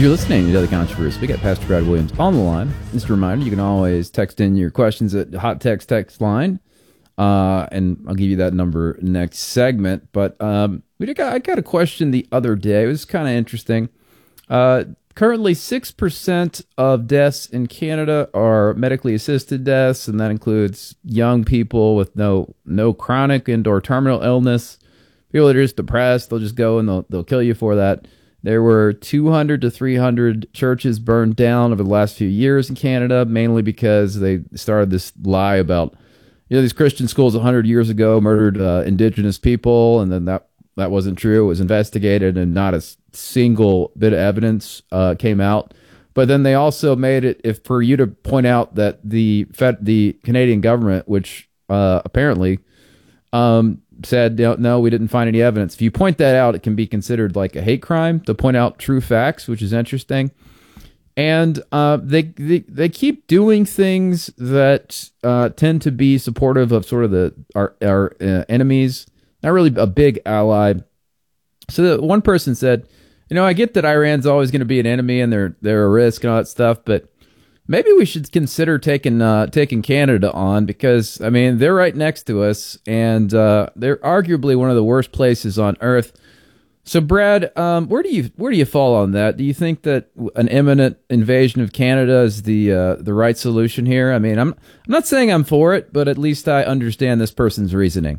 You're listening to Daily Controversy. We got Pastor Brad Williams on the line. Just a reminder, you can always text in your questions at Hot Text line, and I'll give you that number next segment. But I got a question the other day. It was kind of interesting. Currently, 6% of deaths in Canada are medically assisted deaths, and that includes young people with no chronic and/or terminal illness. People that are just depressed, they'll just go and they'll kill you for that. There were 200 to 300 churches burned down over the last few years in Canada, mainly because they started this lie about, these Christian schools 100 years ago murdered indigenous people, and then that wasn't true. It was investigated, and not a single bit of evidence came out. But then they also made it for you to point out that the Canadian government, which apparently said, no, we didn't find any evidence. If you point that out, it can be considered like a hate crime to point out true facts, which is interesting. And they keep doing things that tend to be supportive of sort of our enemies, not really a big ally. So one person said, I get that Iran's always going to be an enemy and they're a risk and all that stuff, but maybe we should consider taking Canada on, because they're right next to us, and they're arguably one of the worst places on earth. So, Brad, where do you fall on that? Do you think that an imminent invasion of Canada is the right solution here? I'm not saying I'm for it, but at least I understand this person's reasoning.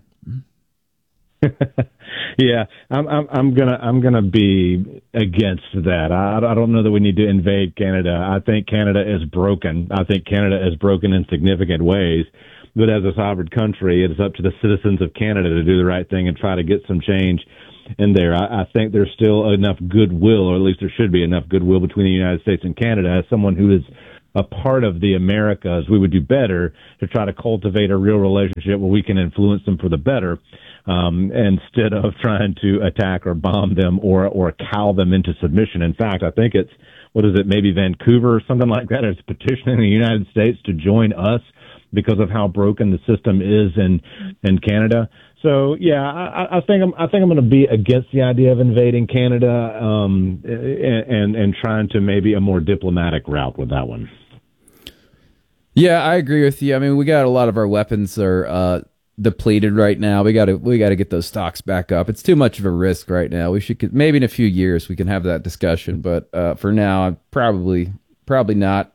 Yeah, I'm gonna be against that. I don't know that we need to invade Canada. I think Canada is broken. I think Canada is broken in significant ways. But as a sovereign country, it is up to the citizens of Canada to do the right thing and try to get some change in there. I think there's still enough goodwill, or at least there should be enough goodwill between the United States and Canada. As someone who is a part of the Americas, we would do better to try to cultivate a real relationship where we can influence them for the better, instead of trying to attack or bomb them or cow them into submission. In fact, I think it's, maybe Vancouver or something like that, is petitioning the United States to join us because of how broken the system is in Canada. So yeah, I think I'm going to be against the idea of invading Canada, and trying to maybe a more diplomatic route with that one. Yeah, I agree with you. We got a lot of our weapons are depleted right now. We got to get those stocks back up. It's too much of a risk right now. We should, maybe in a few years we can have that discussion, but for now, probably not.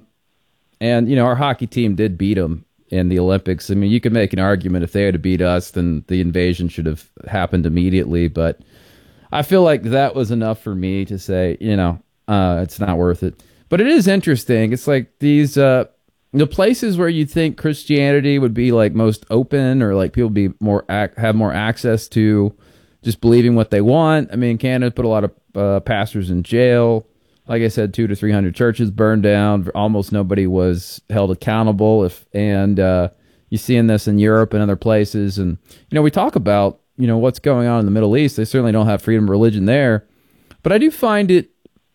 And our hockey team did beat them in the Olympics. You could make an argument if they had to beat us, then the invasion should have happened immediately. But I feel like that was enough for me to say, it's not worth it. But it is interesting. It's like these the places where you think Christianity would be like most open, or like people be have more access to just believing what they want. Canada put a lot of pastors in jail. Like I said, 200 to 300 churches burned down. Almost nobody was held accountable. You're seeing this in Europe and other places. And we talk about what's going on in the Middle East. They certainly don't have freedom of religion there. But I find it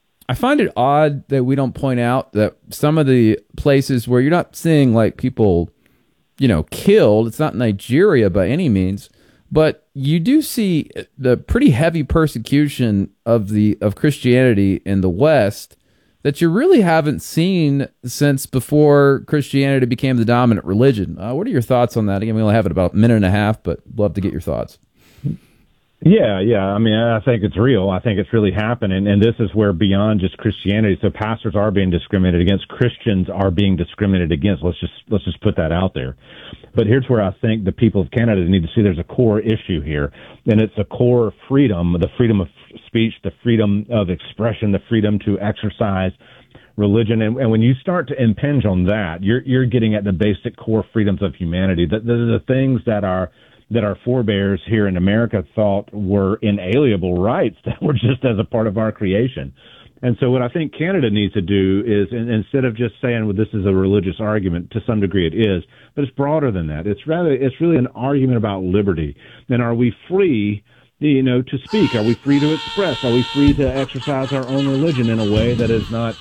odd that we don't point out that some of the places where you're not seeing like people, killed. It's not Nigeria by any means, but you do see the pretty heavy persecution of Christianity in the West that you really haven't seen since before Christianity became the dominant religion. What are your thoughts on that? Again, we only have it about a minute and a half, but love to get your thoughts. Yeah. I think it's real. I think it's really happening. And this is where beyond just Christianity, so pastors are being discriminated against, Christians are being discriminated against. Let's just put that out there. But here's where I think the people of Canada need to see there's a core issue here. And it's a core freedom, the freedom of speech, the freedom of expression, the freedom to exercise religion. And when you start to impinge on that, you're getting at the basic core freedoms of humanity. Those are the things that our forebears here in America thought were inalienable rights that were just as a part of our creation. And so what I think Canada needs to do is, instead of just saying, well, this is a religious argument, to some degree it is, but it's broader than that. It's really an argument about liberty. And are we free, to speak? Are we free to express? Are we free to exercise our own religion in a way that is not,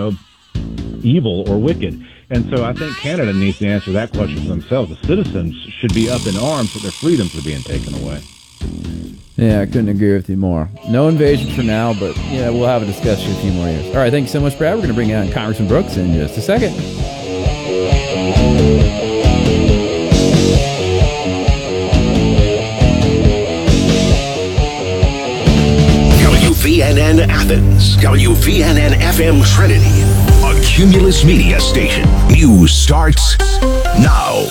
evil or wicked? And so I think Canada needs to answer that question for themselves. The citizens should be up in arms that their freedoms are being taken away. Yeah, I couldn't agree with you more. No invasion for now, but yeah, we'll have a discussion in a few more years. All right, thanks so much, Brad. We're going to bring on Congressman Brooks in just a second. WVNN Athens, WVNN FM Trinity, a Cumulus Media station. News starts now.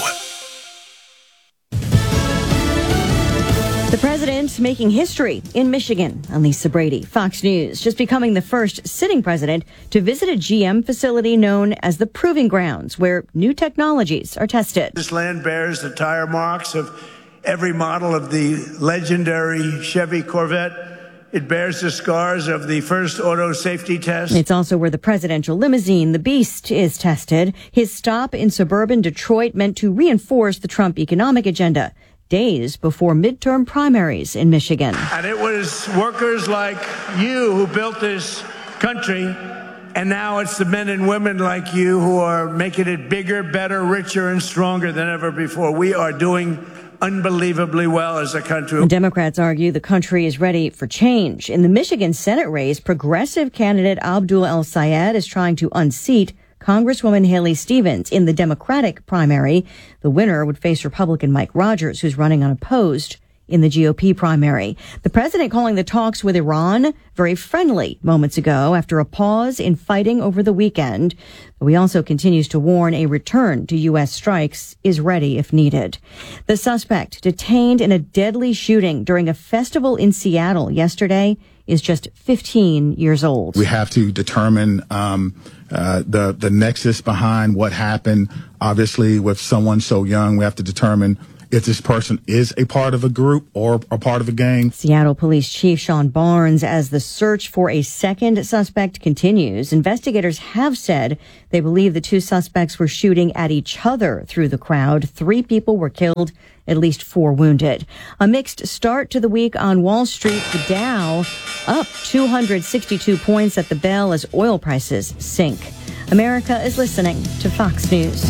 The president making history in Michigan. I'm Lisa Brady, Fox News, just becoming the first sitting president to visit a GM facility known as the Proving Grounds, where new technologies are tested. This land bears the tire marks of every model of the legendary Chevy Corvette. It bears the scars of the first auto safety test. It's also where the presidential limousine, the Beast, is tested. His stop in suburban Detroit meant to reinforce the Trump economic agenda, days before midterm primaries in Michigan. And it was workers like you who built this country, and now it's the men and women like you who are making it bigger, better, richer, and stronger than ever before. We are doing unbelievably well as a country. The Democrats argue the country is ready for change. In the Michigan Senate race, progressive candidate Abdul El-Sayed is trying to unseat Congresswoman Haley Stevens in the Democratic primary. The winner would face Republican Mike Rogers, who's running unopposed in the GOP primary. The president calling the talks with Iran very friendly moments ago after a pause in fighting over the weekend. But he also continues to warn a return to U.S. strikes is ready if needed. The suspect detained in a deadly shooting during a festival in Seattle yesterday is just 15 years old. We have to determine the nexus behind what happened. Obviously, with someone so young, we have to determine if this person is a part of a group or a part of a gang. Seattle Police Chief Sean Barnes, as the search for a second suspect continues, investigators have said they believe the two suspects were shooting at each other through the crowd. 3 people were killed, at least 4 wounded. A mixed start to the week on Wall Street. The Dow up 262 points at the bell as oil prices sink. America is listening to Fox News.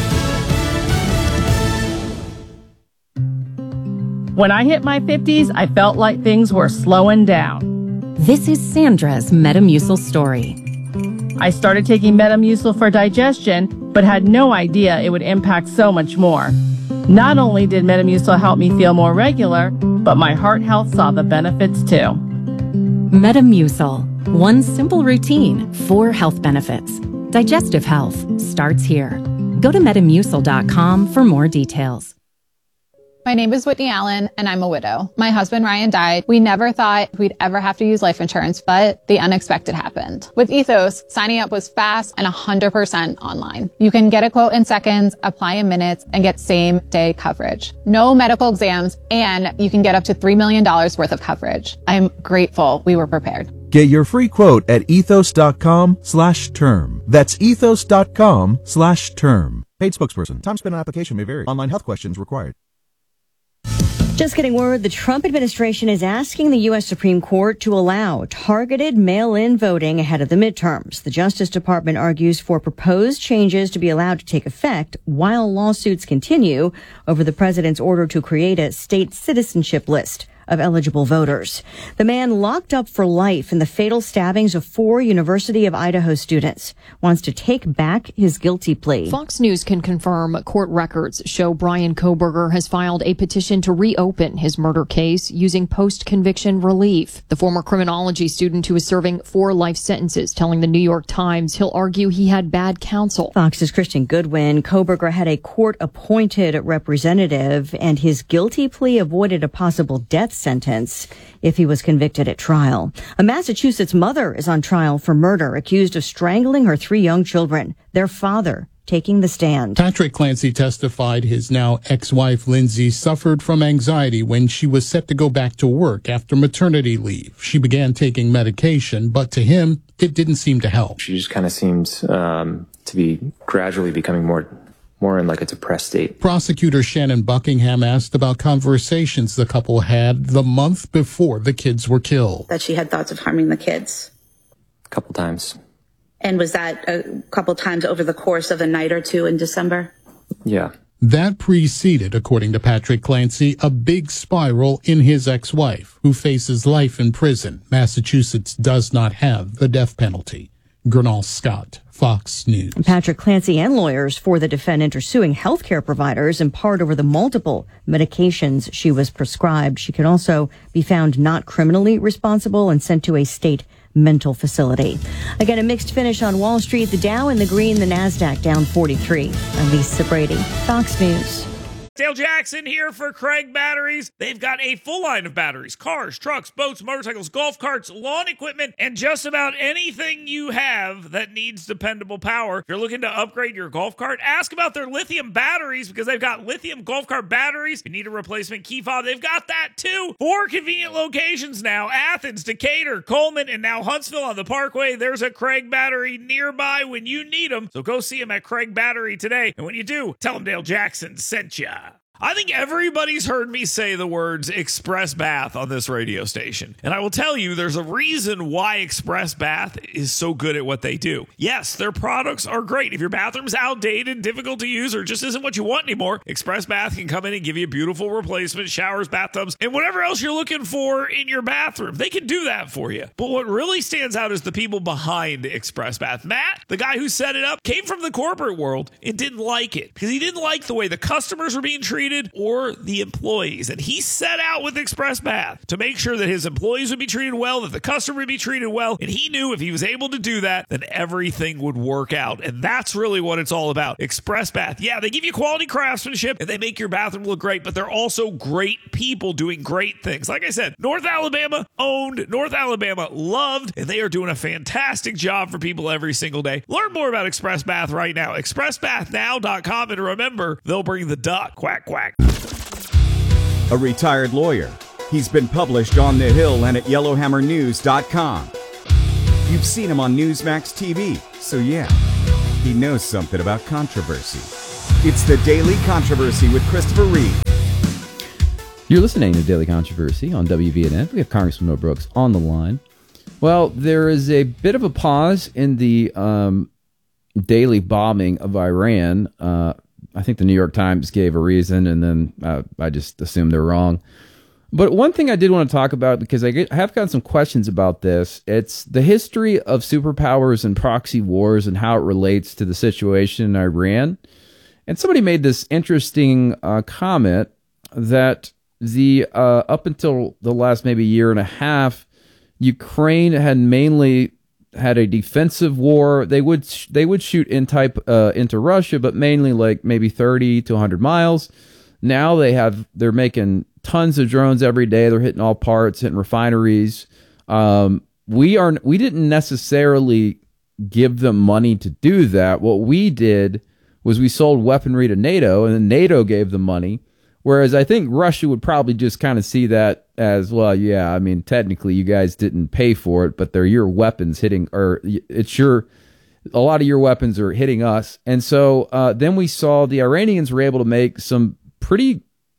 When I hit my 50s, I felt like things were slowing down. This is Sandra's Metamucil story. I started taking Metamucil for digestion, but had no idea it would impact so much more. Not only did Metamucil help me feel more regular, but my heart health saw the benefits too. Metamucil. One simple routine, 4 health benefits. Digestive health starts here. Go to Metamucil.com for more details. My name is Whitney Allen, and I'm a widow. My husband, Ryan, died. We never thought we'd ever have to use life insurance, but the unexpected happened. With Ethos, signing up was fast and 100% online. You can get a quote in seconds, apply in minutes, and get same-day coverage. No medical exams, and you can get up to $3 million worth of coverage. I'm grateful we were prepared. Get your free quote at ethos.com/term. That's ethos.com/term. Paid spokesperson. Time spent on application may vary. Online health questions required. Just getting word, the Trump administration is asking the U.S. Supreme Court to allow targeted mail-in voting ahead of the midterms. The Justice Department argues for proposed changes to be allowed to take effect while lawsuits continue over the president's order to create a state citizenship list of eligible voters. The man locked up for life in the fatal stabbings of 4 University of Idaho students wants to take back his guilty plea. Fox News can confirm court records show Bryan Kohberger has filed a petition to reopen his murder case using post-conviction relief. The former criminology student who is serving 4 life sentences telling the New York Times he'll argue he had bad counsel. Fox's Christian Goodwin. Kohberger had a court-appointed representative, and his guilty plea avoided a possible death sentence if he was convicted at trial. A Massachusetts mother is on trial for murder, accused of strangling her 3 young children. Their father taking the stand. Patrick Clancy testified his now ex-wife Lindsay suffered from anxiety when she was set to go back to work after maternity leave. She began taking medication, but to him, it didn't seem to help. She just kind of seemed to be gradually becoming more in like a depressed state. Prosecutor Shannon Buckingham asked about conversations the couple had the month before the kids were killed. That she had thoughts of harming the kids? A couple times. And was that a couple times over the course of a night or two in December? Yeah. That preceded, according to Patrick Clancy, a big spiral in his ex-wife, who faces life in prison. Massachusetts does not have the death penalty. Gernal Scott, Fox News. Patrick Clancy and lawyers for the defendant are suing healthcare providers in part over the multiple medications she was prescribed. She could also be found not criminally responsible and sent to a state mental facility. Again, a mixed finish on Wall Street. The Dow in the green, the NASDAQ down 43. I'm Lisa Brady, Fox News. Dale Jackson here for Craig Batteries. They've got a full line of batteries, cars, trucks, boats, motorcycles, golf carts, lawn equipment, and just about anything you have that needs dependable power. If you're looking to upgrade your golf cart, ask about their lithium batteries because they've got lithium golf cart batteries. If you need a replacement key fob, they've got that too. 4 convenient locations now: Athens, Decatur, Coleman, and now Huntsville on the Parkway. There's a Craig Battery nearby when you need them. So go see them at Craig Battery today. And when you do, tell them Dale Jackson sent ya. I think everybody's heard me say the words Express Bath on this radio station. And I will tell you, there's a reason why Express Bath is so good at what they do. Yes, their products are great. If your bathroom's outdated, difficult to use, or just isn't what you want anymore, Express Bath can come in and give you a beautiful replacement, showers, bathtubs, and whatever else you're looking for in your bathroom. They can do that for you. But what really stands out is the people behind Express Bath. Matt, the guy who set it up, came from the corporate world and didn't like it because he didn't like the way the customers were being treated or the employees. And he set out with Express Bath to make sure that his employees would be treated well, that the customer would be treated well. And he knew if he was able to do that, then everything would work out. And that's really what it's all about. Express Bath. Yeah, they give you quality craftsmanship and they make your bathroom look great, but they're also great people doing great things. Like I said, North Alabama owned, North Alabama loved, and they are doing a fantastic job for people every single day. Learn more about Express Bath right now. ExpressBathNow.com. And remember, they'll bring the duck. Quack, quack. A retired lawyer. He's been published on The Hill and at YellowhammerNews.com. You've seen him on Newsmax TV, so yeah, he knows something about controversy. It's the Daily Controversy with Christopher Reeve. You're listening to Daily Controversy on WVNN. We have Congressman Noah Brooks on the line. Well, there is a bit of a pause in the daily bombing of Iran. I think the New York Times gave a reason, and then I just assumed they're wrong. But one thing I did want to talk about, because I have gotten some questions about this, it's the history of superpowers and proxy wars and how it relates to the situation in Iran. And somebody made this interesting comment that the up until the last maybe year and a half, Ukraine had mainly had a defensive war. They would shoot into Russia, but mainly like maybe 30 to 100 miles. Now they're making tons of drones every day. They're hitting all parts, hitting refineries. We didn't necessarily give them money to do that. What we did was we sold weaponry to NATO, and then NATO gave them money. Whereas I think Russia would probably just kind of see that as, well, yeah, I mean, technically you guys didn't pay for it, but they're your weapons hitting, or a lot of your weapons are hitting us. And so then we saw the Iranians were able to make some pretty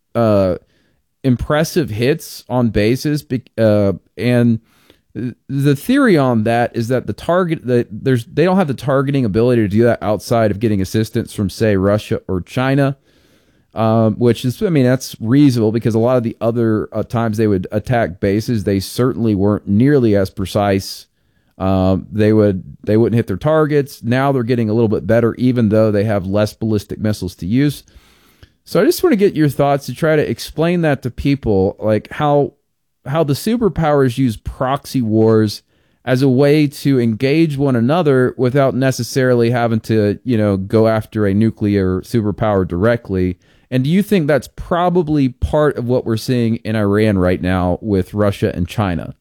impressive hits on bases. And the theory on that is that they don't have the targeting ability to do that outside of getting assistance from, say, Russia or China. Which is, I mean, that's reasonable because a lot of the other times they would attack bases, they certainly weren't nearly as precise. They wouldn't hit their targets. Now they're getting a little bit better, even though they have less ballistic missiles to use. So I just want to get your thoughts to try to explain that to people, like how the superpowers use proxy wars as a way to engage one another without necessarily having to, go after a nuclear superpower directly. And do you think that's probably part of what we're seeing in Iran right now with Russia and China?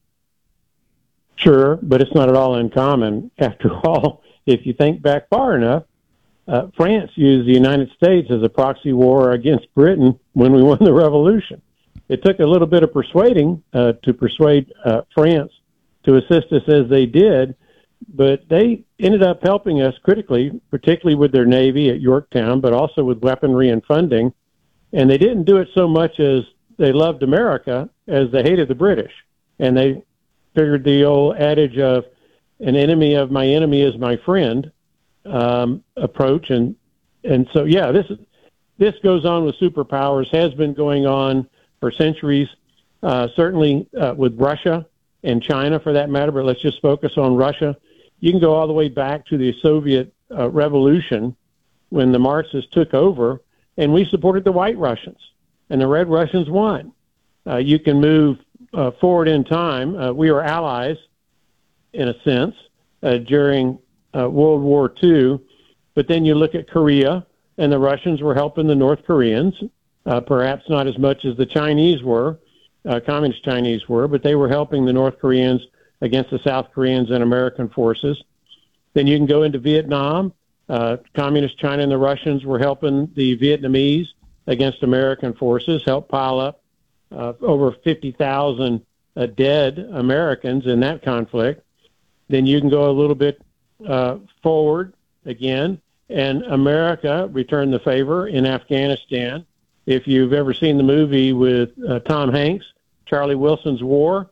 Sure, but it's not at all uncommon. After all, if you think back far enough, France used the United States as a proxy war against Britain when we won the revolution. It took a little bit of persuading to persuade France to assist us as they did, but they ended up helping us critically, particularly with their Navy at Yorktown, but also with weaponry and funding. And they didn't do it so much as they loved America as they hated the British. And they figured the old adage of an enemy of my enemy is my friend approach. And so, yeah, this goes on with superpowers, has been going on for centuries, certainly with Russia and China for that matter, but let's just focus on Russia. You can go all the way back to the Soviet Revolution when the Marxists took over, and we supported the White Russians, and the Red Russians won. You can move forward in time. We were allies, in a sense, during World War II, but then you look at Korea, and the Russians were helping the North Koreans, perhaps not as much as the Chinese were, communist Chinese were, but they were helping the North Koreans against the South Koreans and American forces. Then you can go into Vietnam. Communist China and the Russians were helping the Vietnamese against American forces, helped pile up over 50,000 dead Americans in that conflict. Then you can go a little bit forward again, and America returned the favor in Afghanistan. If you've ever seen the movie with Tom Hanks, Charlie Wilson's War,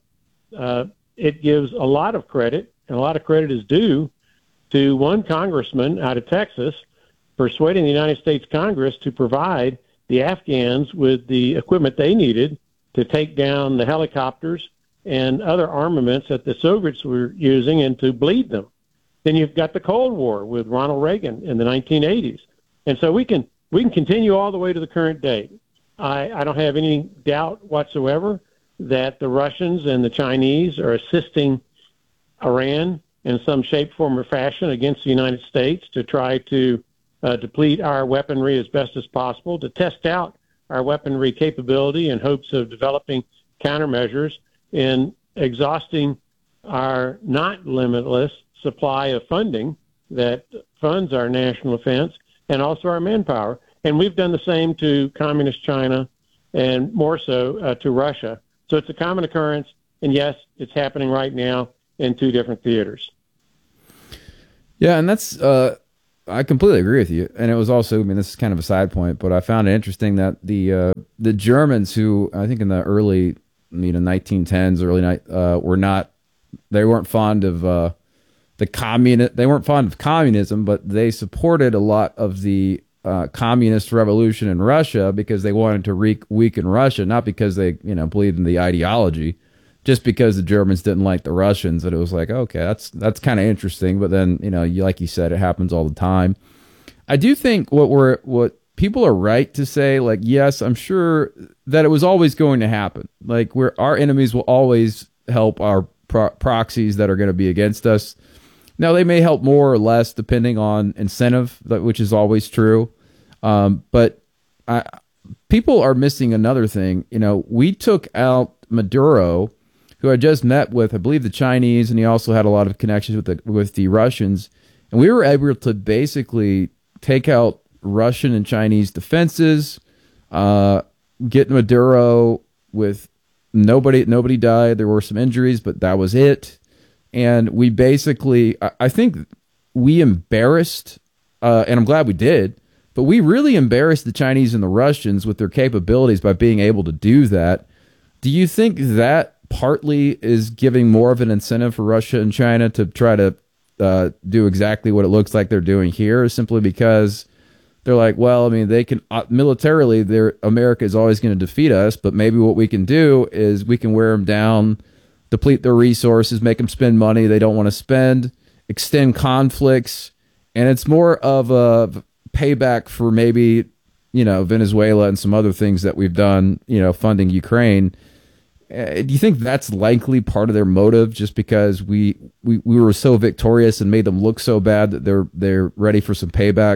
it gives a lot of credit, and a lot of credit is due to one congressman out of Texas persuading the United States Congress to provide the Afghans with the equipment they needed to take down the helicopters and other armaments that the Soviets were using and to bleed them. Then you've got the Cold War with Ronald Reagan in the 1980s. And so we can continue all the way to the current day. I don't have any doubt whatsoever that the Russians and the Chinese are assisting Iran in some shape, form, or fashion against the United States to try to deplete our weaponry as best as possible, to test out our weaponry capability in hopes of developing countermeasures in exhausting our not limitless supply of funding that funds our national defense and also our manpower. And we've done the same to communist China and more so to Russia. So it's a common occurrence, and yes, it's happening right now in two different theaters. Yeah, and that's I completely agree with you. And it was also, I mean, this is kind of a side point, but I found it interesting that the Germans, who I think in the early 1910s, they weren't fond of they weren't fond of communism, but they supported a lot of the communist revolution in Russia because they wanted to weaken Russia, not because they believed in the ideology, just because the Germans didn't like the Russians. And it was like, okay, that's kind of interesting. But then like you said, it happens all the time. I do think what people are right to say, like, yes, I'm sure that it was always going to happen. Like, our enemies will always help our proxies that are going to be against us. Now, they may help more or less depending on incentive, which is always true. But people are missing another thing. We took out Maduro, who I just met with, I believe, the Chinese, and he also had a lot of connections with the Russians. And we were able to basically take out Russian and Chinese defenses, get Maduro with nobody died. There were some injuries, but that was it. And we basically, I think we embarrassed, and I'm glad we did, but we really embarrassed the Chinese and the Russians with their capabilities by being able to do that. Do you think that partly is giving more of an incentive for Russia and China to try to do exactly what it looks like they're doing here, simply because they're like, well, I mean, they can militarily, America is always going to defeat us, but maybe what we can do is we can wear them down, deplete their resources, make them spend money they don't want to spend, extend conflicts, and it's more of a payback for maybe, Venezuela and some other things that we've done, funding Ukraine. Do you think that's likely part of their motive, just because we were so victorious and made them look so bad that they're ready for some payback?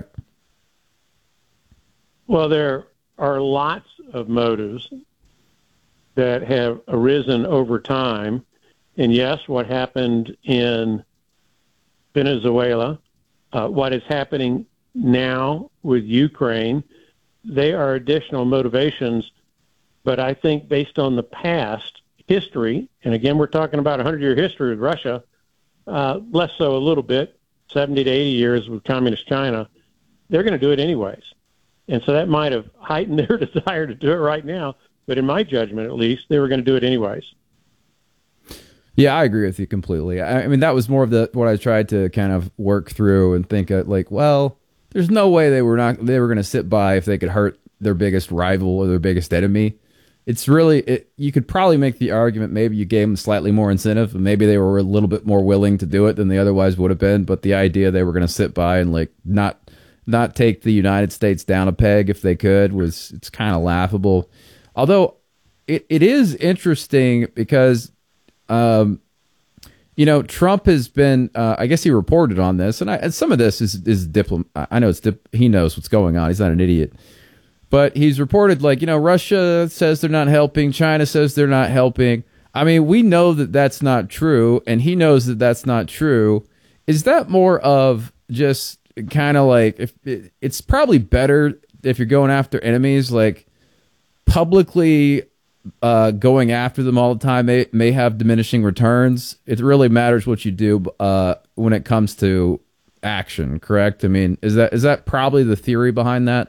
Well, there are lots of motives that have arisen over time. And yes, what happened in Venezuela, what is happening now with Ukraine, they are additional motivations. But I think based on the past history, and again, we're talking about a 100-year history with Russia, less so a little bit, 70 to 80 years with communist China, they're going to do it anyways. And so that might have heightened their desire to do it right now. But in my judgment, at least, they were going to do it anyways. Yeah, I agree with you completely. I mean, that was more of what I tried to kind of work through and think of, like, well, there's no way they were going to sit by if they could hurt their biggest rival or their biggest enemy. It's really, you could probably make the argument maybe you gave them slightly more incentive, and maybe they were a little bit more willing to do it than they otherwise would have been. But the idea they were going to sit by and like not take the United States down a peg if they could it's kind of laughable. Although it is interesting because, Trump has been, I guess he reported on this, and some of this is I know he knows what's going on. He's not an idiot. But he's reported, Russia says they're not helping. China says they're not helping. I mean, we know that that's not true, and he knows that that's not true. Is that more of just kind of like, if it's probably better if you're going after enemies, like publicly going after them all the time may have diminishing returns. It really matters what you do when it comes to action, correct? I mean, is that probably the theory behind that?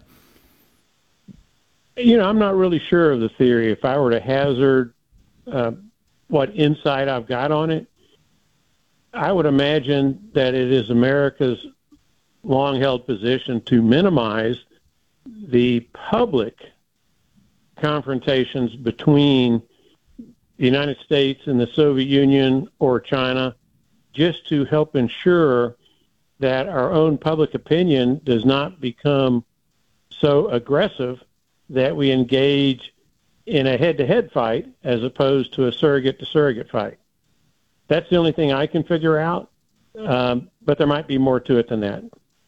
I'm not really sure of the theory. If I were to hazard what insight I've got on it, I would imagine that it is America's long-held position to minimize the public confrontations between the United States and the Soviet Union or China, just to help ensure that our own public opinion does not become so aggressive that we engage in a head-to-head fight as opposed to a surrogate-to-surrogate fight. That's the only thing I can figure out, but there might be more to it than that.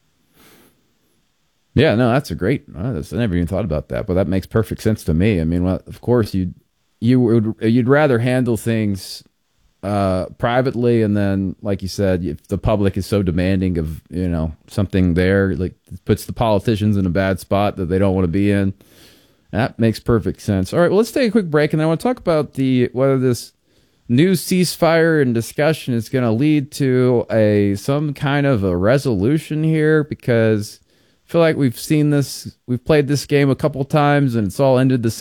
Yeah, no, that's a great. I never even thought about that, but that makes perfect sense to me. I mean, well, of course, you'd rather handle things privately, and then, like you said, if the public is so demanding of something there, like it puts the politicians in a bad spot that they don't want to be in. That makes perfect sense. All right, well, let's take a quick break, and then I want to talk about whether this new ceasefire and discussion is going to lead to some kind of a resolution here, because I feel like we've played this game a couple times, and it's all ended the same.